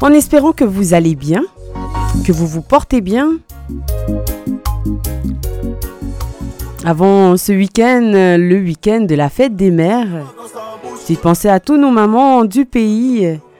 en espérant que vous allez bien, que vous vous portez bien. Avant ce week-end, le week-end de la fête des mères, j'ai pensé à tous nos mamans du pays